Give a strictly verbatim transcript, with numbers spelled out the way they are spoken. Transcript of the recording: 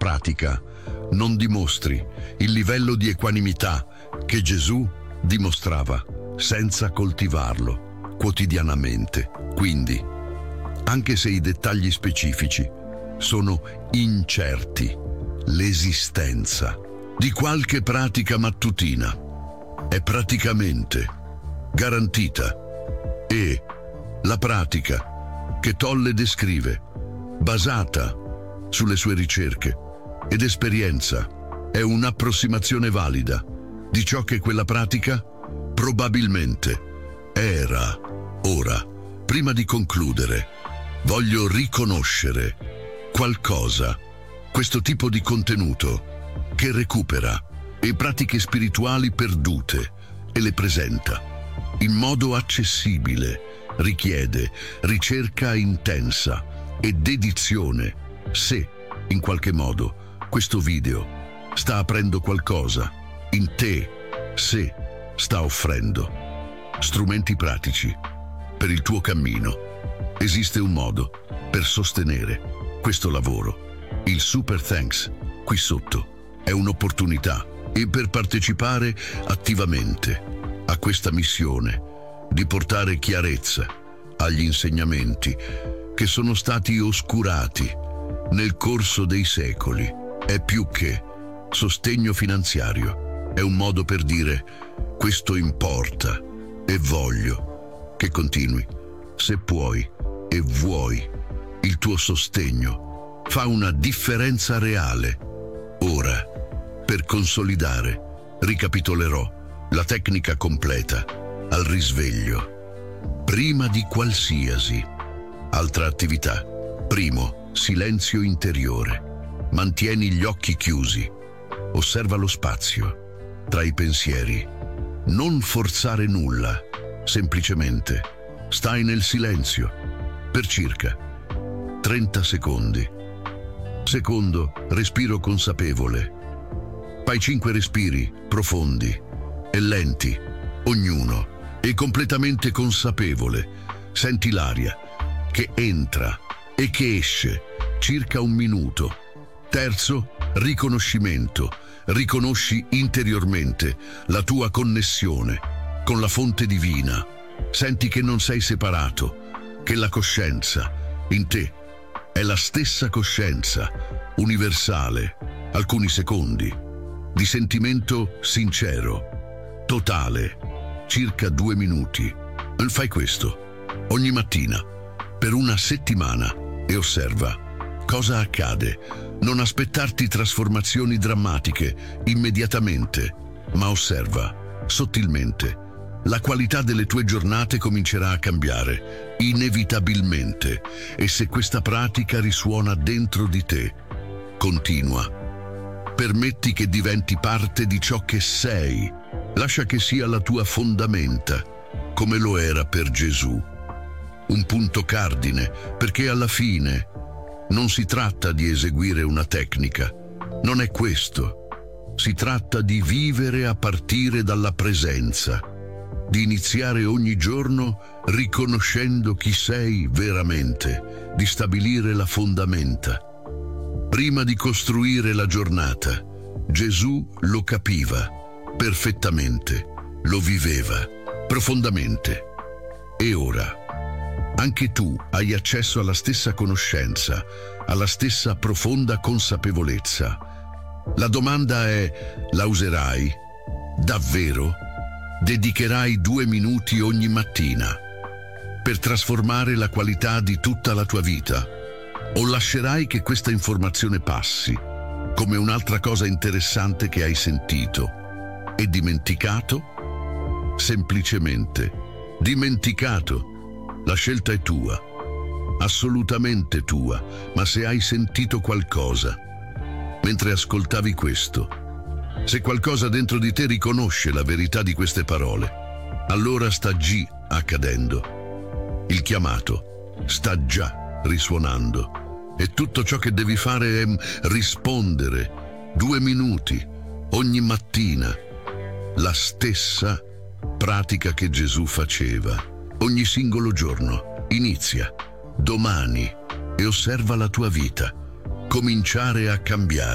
pratica non dimostri il livello di equanimità che Gesù dimostrava senza coltivarlo quotidianamente. Quindi, anche se i dettagli specifici sono incerti, l'esistenza di qualche pratica mattutina è praticamente garantita, e la pratica che Tolle descrive, basata sulle sue ricerche ed esperienza, è un'approssimazione valida di ciò che quella pratica probabilmente era. Ora, prima di concludere, voglio riconoscere qualcosa: questo tipo di contenuto che recupera le pratiche spirituali perdute e le presenta in modo accessibile richiede ricerca intensa e dedizione. Se, in qualche modo, questo video sta aprendo qualcosa in te, se sta offrendo strumenti pratici per il tuo cammino, esiste un modo per sostenere questo lavoro. Il Super Thanks qui sotto è un'opportunità, e per partecipare attivamente a questa missione di portare chiarezza agli insegnamenti che sono stati oscurati nel corso dei secoli, è più che sostegno finanziario, è un modo per dire: questo importa e voglio che continui. Se puoi e vuoi, il tuo sostegno fa una differenza reale. Ora, per consolidare, ricapitolerò la tecnica completa al risveglio. Prima di qualsiasi altra attività, primo, silenzio interiore. Mantieni gli occhi chiusi. Osserva lo spazio tra i pensieri. Non forzare nulla, semplicemente stai nel silenzio per circa trenta secondi. Secondo, respiro consapevole. Fai cinque respiri profondi e lenti, ognuno, e completamente consapevole. Senti l'aria che entra e che esce, circa un minuto. Terzo, riconoscimento. Riconosci interiormente la tua connessione con la fonte divina. Senti che non sei separato, che la coscienza in te è la stessa coscienza universale. Alcuni secondi di sentimento sincero, totale, circa due minuti. Fai questo ogni mattina per una settimana e osserva cosa accade. Non aspettarti trasformazioni drammatiche immediatamente, ma osserva sottilmente. La qualità delle tue giornate comincerà a cambiare, inevitabilmente, e se questa pratica risuona dentro di te, continua. Permetti che diventi parte di ciò che sei. Lascia che sia la tua fondamenta, come lo era per Gesù. Un punto cardine, perché alla fine non si tratta di eseguire una tecnica, non è questo. Si tratta di vivere a partire dalla presenza, di iniziare ogni giorno riconoscendo chi sei veramente, di stabilire la fondamenta. Prima di costruire la giornata, Gesù lo capiva perfettamente, lo viveva profondamente. E ora, anche tu hai accesso alla stessa conoscenza, alla stessa profonda consapevolezza. La domanda è: la userai? Davvero? Dedicherai due minuti ogni mattina per trasformare la qualità di tutta la tua vita? O lascerai che questa informazione passi come un'altra cosa interessante che hai sentito e dimenticato? Semplicemente dimenticato. La scelta è tua, assolutamente tua, ma se hai sentito qualcosa mentre ascoltavi questo, se qualcosa dentro di te riconosce la verità di queste parole, allora sta già accadendo. Il chiamato sta già risuonando e tutto ciò che devi fare è rispondere due minuti ogni mattina. La stessa pratica che Gesù faceva ogni singolo giorno. Inizia domani e osserva la tua vita cominciare a cambiare.